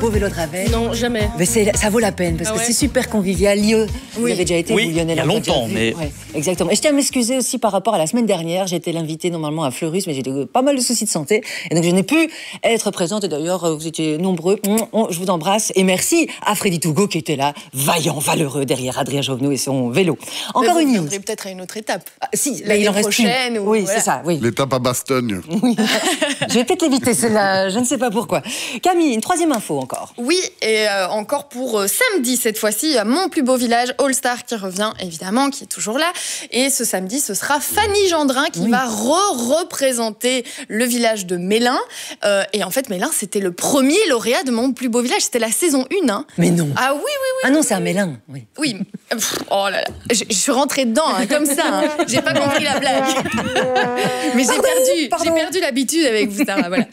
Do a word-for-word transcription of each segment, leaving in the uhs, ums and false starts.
au vélo de Ravel? Non, jamais. Mais c'est, ça vaut la peine parce ah que ouais. c'est super convivial. Lieu, vous oui. avez déjà été, oui, vous, Lionel? Il y a longtemps, mais... Ouais, exactement. Et je tiens à m'excuser aussi par rapport à la semaine dernière. J'étais l'invitée normalement à Fleurus, mais j'ai eu pas mal de soucis de santé. Et donc je n'ai pu être présente. Et d'ailleurs, vous étiez nombreux. Je vous embrasse. Et merci à Freddy Tougo qui était là, vaillant, valeureux, derrière Adrien Jovenot et son vélo. Encore mais une vous news. peut-être à une autre étape. Ah, si, l'année il en reste prochaine. Une. Ou, oui, voilà. c'est ça. Oui. L'étape à Bastogne. Oui. Je vais peut-être l'éviter, celle-là. Je ne sais pas pourquoi. Camille, une troisième info encore. Oui, et euh, encore pour euh, samedi cette fois-ci, à Mon Plus Beau Village, All Star qui revient évidemment, qui est toujours là. Et ce samedi, ce sera Fanny Gendrin qui oui. va re-représenter le village de Mélin. Euh, et en fait, Mélin, c'était le premier lauréat de Mon Plus Beau Village. C'était la saison un. Hein. Mais non. Ah oui, oui, oui. Ah non, c'est un Mélin. Oui. Oui. Oh là là. Je, je suis rentrée dedans, hein, comme ça. Hein. J'ai pas compris la blague. Mais j'ai perdu, j'ai perdu l'habitude avec vous, Sarah. Voilà.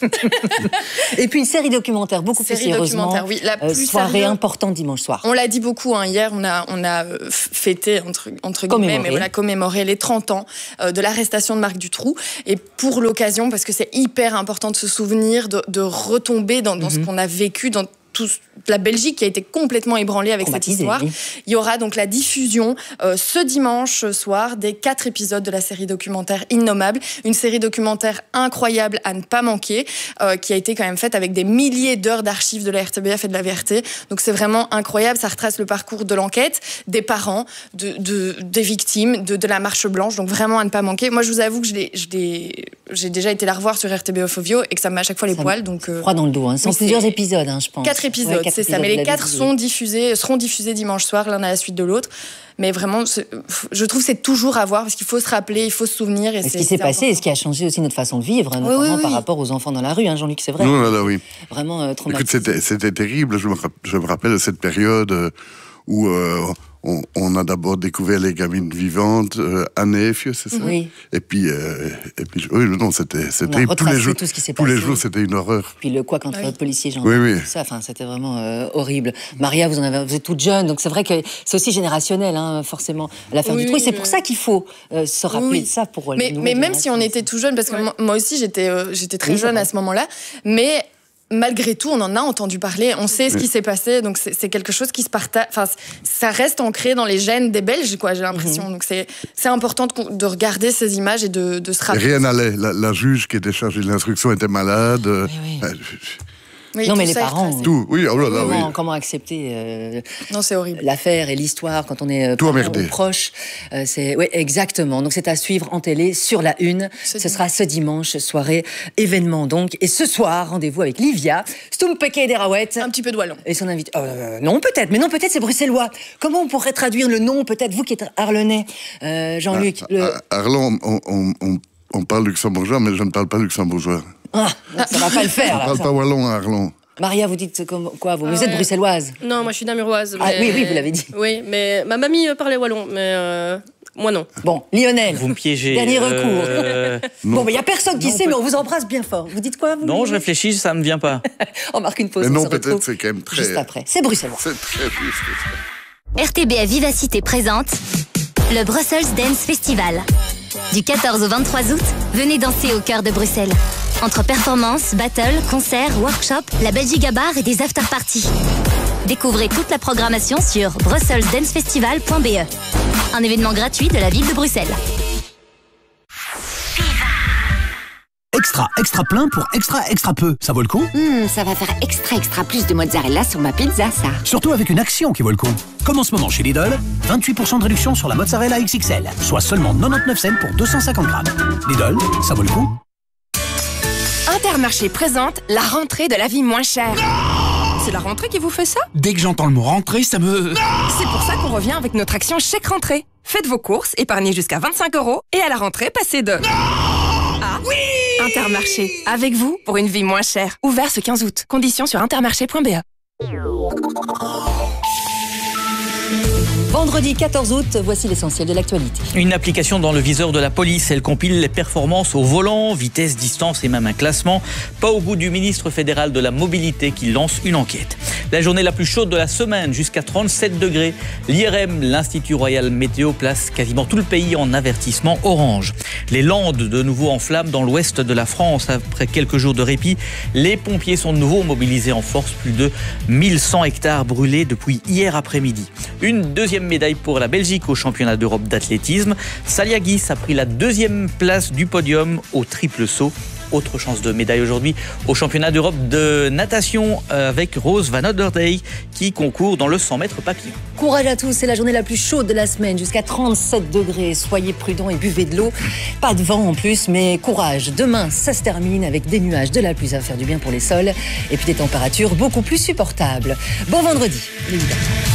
Et puis une série documentaire, beaucoup série plus sérieusement. Oui, la plus euh, soirée sérieux. importante dimanche soir. On l'a dit beaucoup hein, hier, on a, on a fêté, entre, entre guillemets, mais voilà, commémoré les trente ans euh, de l'arrestation de Marc Dutroux. Et pour l'occasion, parce que c'est hyper important de se souvenir, de, de retomber dans, dans mm-hmm. ce qu'on a vécu, dans tout, la Belgique qui a été complètement ébranlée avec cette histoire. Oui. Il y aura donc la diffusion euh, ce dimanche soir des quatre épisodes de la série documentaire Innommable, une série documentaire incroyable à ne pas manquer, euh, qui a été quand même faite avec des milliers d'heures d'archives de la R T B F et de la V R T. Donc c'est vraiment incroyable, ça retrace le parcours de l'enquête, des parents, de, de, des victimes, de, de la marche blanche, donc vraiment à ne pas manquer. Moi je vous avoue que je l'ai, je l'ai, j'ai déjà été la revoir sur R T B F Ovio et que ça me met à chaque fois les ça poils. Donc, euh, froid dans le dos, hein. Ce sont oui, plusieurs épisodes, hein, je pense. Quatre épisodes, ouais, quatre c'est épisodes ça. Mais les quatre sont diffusés, seront diffusés dimanche soir, l'un à la suite de l'autre. Mais vraiment, je trouve que c'est toujours à voir parce qu'il faut se rappeler, il faut se souvenir. Et, et c'est, ce qui s'est c'est passé important. et ce qui a changé aussi notre façon de vivre, oui, notamment oui, oui. par rapport aux enfants dans la rue, hein, Jean-Luc, c'est vrai. Non, là, là, oui. Vraiment euh, traumatisé. Écoute, c'était, c'était terrible. Je me, je me rappelle de cette période où euh, on, on a d'abord découvert les gamines vivantes euh, à Neefje, c'est ça. Oui. Et puis, euh, et puis, oui, non, c'était, c'était tous les jours. Tout ce qui s'est tous passé. les jours, c'était une horreur. Puis le quoi contre oui. policiers, Jean. Oui, oui. Ça, enfin, c'était vraiment euh, horrible. Maria, vous en avez, vous êtes toute jeune, donc c'est vrai que c'est aussi générationnel, hein, forcément, l'affaire oui, du trou. Et c'est pour ça qu'il faut euh, se rappeler oui. de ça pour. Mais, mais même si on était tout jeune, parce que ouais. moi aussi j'étais, euh, j'étais très oui, jeune à ce moment-là, mais malgré tout, on en a entendu parler, on sait ce qui s'est passé, donc c'est, c'est quelque chose qui se partage, enfin, ça reste ancré dans les gènes des Belges, quoi, j'ai l'impression. Mm-hmm. Donc c'est, c'est important de, de regarder ces images et de, de se rappeler. Rien n'allait. La, la juge qui était chargée de l'instruction était malade. Oui, oui. Euh, Oui, non, mais les parents. Tout, oui, oh là là, comment, oui. comment accepter euh, non, c'est horrible. l'affaire et l'histoire quand on est tout emmerdé. Proche. Euh, c'est, oui, exactement. Donc c'est à suivre en télé sur la une. Ce, ce sera ce dimanche, soirée événement donc. Et ce soir, rendez-vous avec Livia Stumpeke Derawet. Un petit peu de wallon. Et son invité. Euh, non, peut-être, mais non, peut-être c'est bruxellois. Comment on pourrait traduire le nom, peut-être vous qui êtes arlonnais, euh, Jean-Luc. Ah, le... ah, Arlon, on, on, on, on parle luxembourgeois, mais je ne parle pas luxembourgeois. Ah, ça va pas le faire. On ne parle ça. pas wallon à Arlon. Maria, vous dites quoi vous, ah vous ouais. êtes bruxelloise? Non, moi je suis namuroise. Ah mais... oui, oui, vous l'avez dit. Oui, mais ma mamie parlait wallon, mais euh, moi non. Bon, Lionel. Vous me piégez. Dernier recours. Euh... bon, mais il n'y a personne qui non, sait, peut... mais on vous embrasse bien fort. Vous dites quoi vous? Non, je réfléchis, ça ne me vient pas. On marque une pause. Mais on non, se peut-être c'est quand même très. Juste après. C'est bruxellois. C'est très juste. R T B F Vivacité présente le Brussels Dance Festival. Du quatorze au vingt-trois août, venez danser au cœur de Bruxelles. Entre performances, battles, concerts, workshops, la Belgique à bar et des after-parties. Découvrez toute la programmation sur brussels dance festival point b e. Un événement gratuit de la ville de Bruxelles. Extra, extra plein pour extra, extra peu. Ça vaut le coup? Mmh, ça va faire extra, extra plus de mozzarella sur ma pizza, ça. Surtout avec une action qui vaut le coup. Comme en ce moment chez Lidl, vingt-huit pour cent de réduction sur la mozzarella X X L, soit seulement quatre-vingt-dix-neuf cents pour deux cent cinquante grammes. Lidl, ça vaut le coup. Intermarché présente la rentrée de la vie moins chère. C'est la rentrée qui vous fait ça? Dès que j'entends le mot rentrée, ça me... C'est pour ça qu'on revient avec notre action chèque rentrée. Faites vos courses, épargnez jusqu'à vingt-cinq euros et à la rentrée, passez de... Ah oui! Intermarché, avec vous pour une vie moins chère. Ouvert ce quinze août. Conditions sur intermarché point b e. Vendredi quatorze août, voici l'essentiel de l'actualité. Une application dans le viseur de la police, elle compile les performances au volant, vitesse, distance et même un classement. Pas au goût du ministre fédéral de la mobilité qui lance une enquête. La journée la plus chaude de la semaine, jusqu'à trente-sept degrés. L'I R M, l'Institut Royal Météo, place quasiment tout le pays en avertissement orange. Les Landes, de nouveau en flammes dans l'ouest de la France. Après quelques jours de répit, les pompiers sont de nouveau mobilisés en force. Plus de mille cent hectares brûlés depuis hier après-midi. Une deuxième médaille pour la Belgique au championnat d'Europe d'athlétisme. Salia Guis a pris la deuxième place du podium au triple saut. Autre chance de médaille aujourd'hui au championnat d'Europe de natation avec Rose Van Ouderdijk qui concourt dans le cent mètres papillon. Courage à tous, c'est la journée la plus chaude de la semaine, jusqu'à trente-sept degrés. Soyez prudents et buvez de l'eau. Pas de vent en plus, mais courage. Demain, ça se termine avec des nuages, de la pluie, ça va faire du bien pour les sols et puis des températures beaucoup plus supportables. Bon vendredi, évidemment.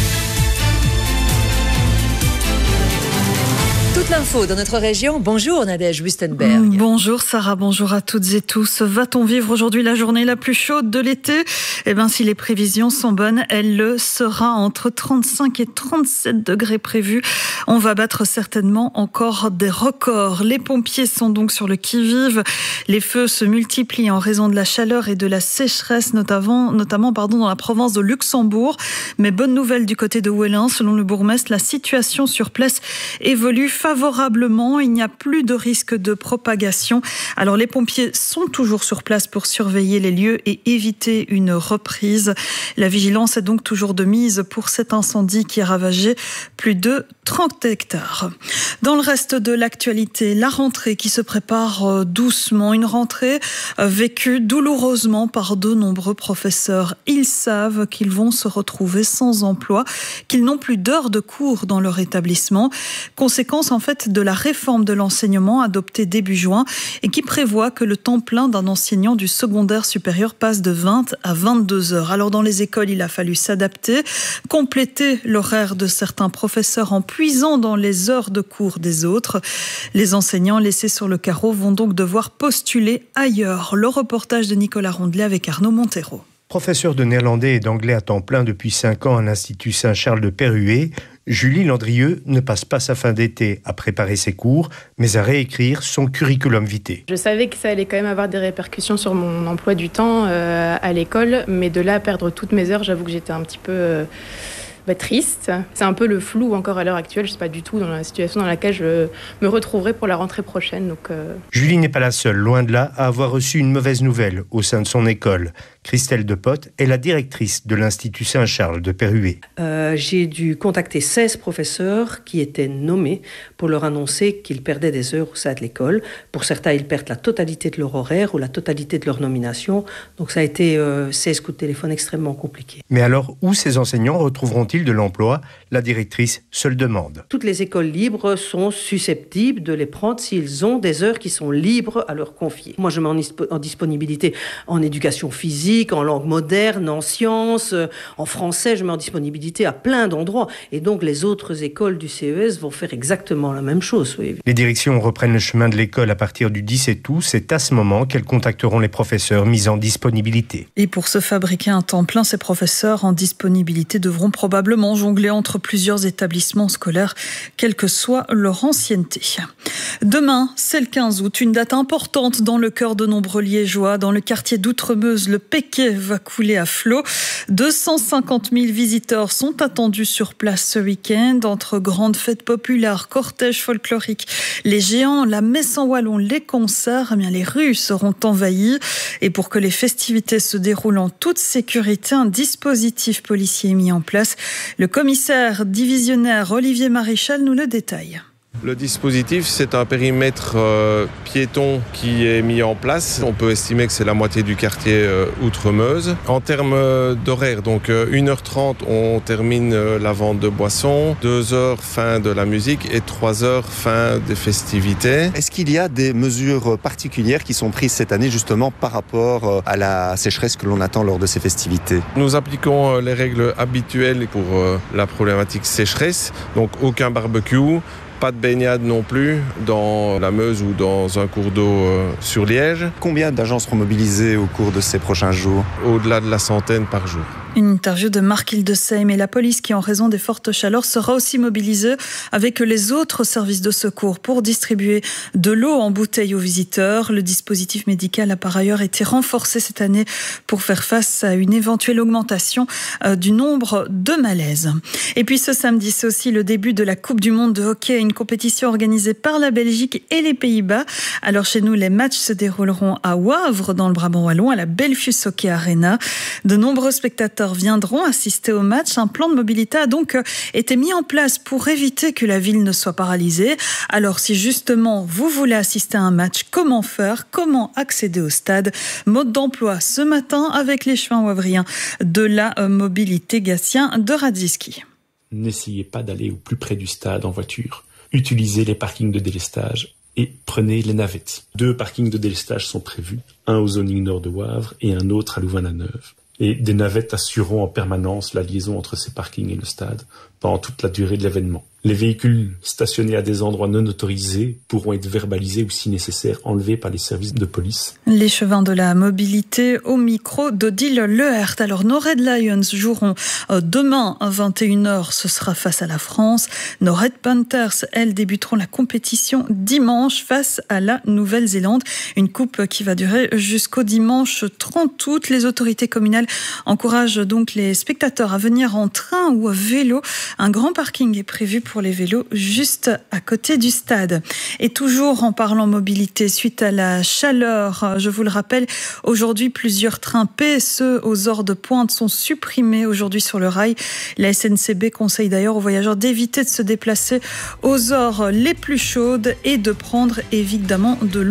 Toute l'info dans notre région. Bonjour Nadège Wustenberg. Bonjour Sarah, bonjour à toutes et tous. Va-t-on vivre aujourd'hui la journée la plus chaude de l'été ? Eh bien, si les prévisions sont bonnes, elle le sera entre trente-cinq et trente-sept degrés prévus. On va battre certainement encore des records. Les pompiers sont donc sur le qui-vive. Les feux se multiplient en raison de la chaleur et de la sécheresse, notamment, notamment pardon, dans la province de Luxembourg. Mais bonne nouvelle du côté de Ouélin, selon le bourgmestre, la situation sur place évolue favorablement, il n'y a plus de risque de propagation. Alors les pompiers sont toujours sur place pour surveiller les lieux et éviter une reprise. La vigilance est donc toujours de mise pour cet incendie qui a ravagé plus de trente hectares. Dans le reste de l'actualité, la rentrée qui se prépare doucement, une rentrée vécue douloureusement par de nombreux professeurs. Ils savent qu'ils vont se retrouver sans emploi, qu'ils n'ont plus d'heures de cours dans leur établissement. Conséquence en fait de la réforme de l'enseignement adoptée début juin et qui prévoit que le temps plein d'un enseignant du secondaire supérieur passe de vingt à vingt-deux heures. Alors dans les écoles, il a fallu s'adapter, compléter l'horaire de certains professeurs en puisant dans les heures de cours des autres. Les enseignants laissés sur le carreau vont donc devoir postuler ailleurs. Le reportage de Nicolas Rondelet avec Arnaud Montero. Professeur de néerlandais et d'anglais à temps plein depuis cinq ans à l'Institut Saint-Charles de Perruet, Julie Landrieux ne passe pas sa fin d'été à préparer ses cours, mais à réécrire son curriculum vitae. Je savais que ça allait quand même avoir des répercussions sur mon emploi du temps euh, à l'école, mais de là à perdre toutes mes heures, j'avoue que j'étais un petit peu... Euh Bah, triste. C'est un peu le flou encore à l'heure actuelle. Je ne sais pas du tout dans la situation dans laquelle je me retrouverai pour la rentrée prochaine. Donc, euh... Julie n'est pas la seule, loin de là, à avoir reçu une mauvaise nouvelle au sein de son école. Christelle Depotte est la directrice de l'Institut Saint-Charles de Perruet. Euh, j'ai dû contacter seize professeurs qui étaient nommés pour leur annoncer qu'ils perdaient des heures au sein de l'école. Pour certains, ils perdent la totalité de leur horaire ou la totalité de leur nomination. Donc ça a été euh, seize coups de téléphone extrêmement compliqués. Mais alors, où ces enseignants retrouveront-ils de l'emploi? La directrice se le demande. Toutes les écoles libres sont susceptibles de les prendre s'ils ont des heures qui sont libres à leur confier. Moi, je mets en, isp- en disponibilité en éducation physique, en langue moderne, en sciences, euh, en français, je mets en disponibilité à plein d'endroits. Et donc, les autres écoles du C E S vont faire exactement la même chose. Oui. Les directions reprennent le chemin de l'école à partir du dix-sept août. C'est à ce moment qu'elles contacteront les professeurs mis en disponibilité. Et pour se fabriquer un temps plein, ces professeurs en disponibilité devront probablement jongler entre plusieurs établissements scolaires, quelle que soit leur ancienneté. Demain, c'est le quinze août, une date importante dans le cœur de nombreux Liégeois. Dans le quartier d'Outremeuse, le Péquet va couler à flot. deux cent cinquante mille visiteurs sont attendus sur place ce week-end, entre grandes fêtes populaires, cortèges folkloriques, les géants, la messe en wallon, les concerts, eh bien les rues seront envahies. Et pour que les festivités se déroulent en toute sécurité, un dispositif policier est mis en place. Le commissaire divisionnaire Olivier Maréchal nous le détaille. Le dispositif, c'est un périmètre euh, piéton qui est mis en place. On peut estimer que c'est la moitié du quartier euh, Outremeuse. En termes euh, d'horaire, donc euh, une heure trente, on termine euh, la vente de boissons, deux heures, fin de la musique et trois heures, fin des festivités. Est-ce qu'il y a des mesures particulières qui sont prises cette année justement par rapport euh, à la sécheresse que l'on attend lors de ces festivités? Nous appliquons euh, les règles habituelles pour euh, la problématique sécheresse, donc aucun barbecue. Pas de baignade non plus dans la Meuse ou dans un cours d'eau euh, sur Liège. Combien d'agents seront mobilisés au cours de ces prochains jours? Au-delà de la centaine par jour. Une interview de Marc Hildesheim et la police qui, en raison des fortes chaleurs, sera aussi mobilisée avec les autres services de secours pour distribuer de l'eau en bouteille aux visiteurs. Le dispositif médical a par ailleurs été renforcé cette année pour faire face à une éventuelle augmentation du nombre de malaises. Et puis ce samedi, c'est aussi le début de la Coupe du Monde de hockey, une compétition organisée par la Belgique et les Pays-Bas. Alors chez nous, les matchs se dérouleront à Wavre, dans le Brabant wallon, à la Belfius Hockey Arena. De nombreux spectateurs viendront assister au match. Un plan de mobilité a donc été mis en place pour éviter que la ville ne soit paralysée. Alors si justement vous voulez assister à un match, comment faire? Comment accéder au stade? Mode d'emploi ce matin avec l'échevin wavriens de la mobilité. Gatien de Radziski. N'essayez pas d'aller au plus près du stade en voiture. Utilisez les parkings de délestage et prenez les navettes. Deux parkings de délestage sont prévus, un au zoning nord de Wavre et un autre à Louvain-la-Neuve. Et des navettes assureront en permanence la liaison entre ces parkings et le stade pendant toute la durée de l'événement. Les véhicules stationnés à des endroits non autorisés pourront être verbalisés ou, si nécessaire, enlevés par les services de police. L'échevin de la mobilité au micro d'Odile Lehert. Alors, nos Red Lions joueront demain à vingt et une heures. Ce sera face à la France. Nos Red Panthers, elles, débuteront la compétition dimanche face à la Nouvelle-Zélande. Une coupe qui va durer jusqu'au dimanche trente août. Les autorités communales encouragent donc les spectateurs à venir en train ou à vélo. Un grand parking est prévu pour les vélos juste à côté du stade. Et toujours en parlant mobilité, suite à la chaleur, je vous le rappelle, aujourd'hui plusieurs trains P S E aux heures de pointe sont supprimés aujourd'hui sur le rail. La S N C B conseille d'ailleurs aux voyageurs d'éviter de se déplacer aux heures les plus chaudes et de prendre évidemment de l'eau.